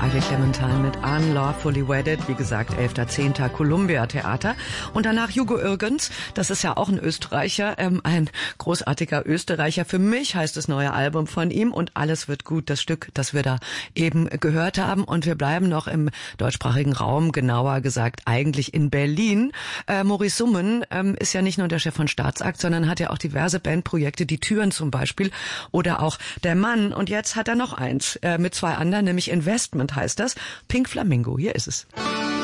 Ivy Clementine mit Unlawfully Wedded, wie gesagt, 11.10. Columbia Theater. Und danach Hugo Irgens, das ist ja auch ein Österreicher, ein großartiger Österreicher. Für mich heißt das neue Album von ihm und Alles wird gut, das Stück, das wir da eben gehört haben. Und wir bleiben noch im deutschsprachigen Raum, genauer gesagt eigentlich in Berlin. Maurice Summen ist ja nicht nur der Chef von Staatsakt, sondern hat ja auch diverse Bandprojekte, die Türen zum Beispiel oder auch Der Mann. Und jetzt hat er noch eins mit zwei anderen, nämlich Investment heißt das. Pink Flamingo, hier ist es.